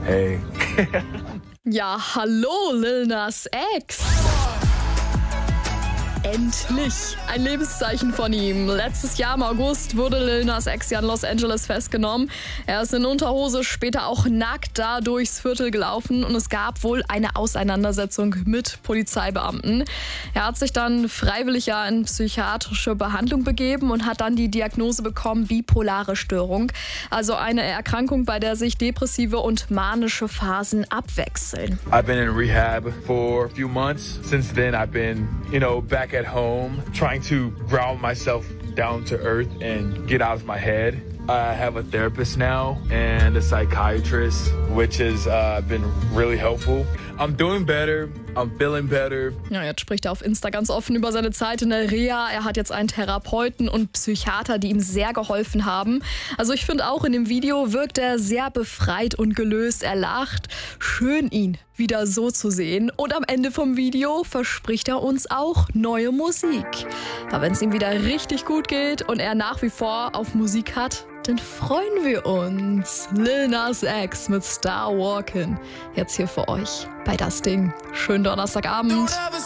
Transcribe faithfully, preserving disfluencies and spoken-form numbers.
Hey. Ja, hallo Lil Nas X. Endlich ein Lebenszeichen von ihm. Letztes Jahr im August wurde Lil Nas X ja in Los Angeles festgenommen. Er ist in Unterhose später auch nackt da durchs Viertel gelaufen und es gab wohl eine Auseinandersetzung mit Polizeibeamten. Er hat sich dann freiwillig ja in psychiatrische Behandlung begeben und hat dann die Diagnose bekommen, bipolare Störung. Also eine Erkrankung, bei der sich depressive und manische Phasen abwechseln. I've been in rehab for a few months. Since then I've been, you know, back at home, trying to ground myself down to earth and get out of my head. I have a therapist now and a psychiatrist, which has uh, been really helpful. I'm doing better. I'm feeling better. Ja, jetzt spricht er auf Insta ganz offen über seine Zeit in der Reha. Er hat jetzt einen Therapeuten und Psychiater, die ihm sehr geholfen haben. Also ich finde auch in dem Video wirkt er sehr befreit und gelöst. Er lacht. Schön, ihn wieder so zu sehen. Und am Ende vom Video verspricht er uns auch neue Musik. Aber wenn es ihm wieder richtig gut geht und er nach wie vor auf Musik hat, dann freuen wir uns. Lil Nas X mit Star Walkin'. Jetzt hier für euch bei Das Ding. Schönen Donnerstagabend.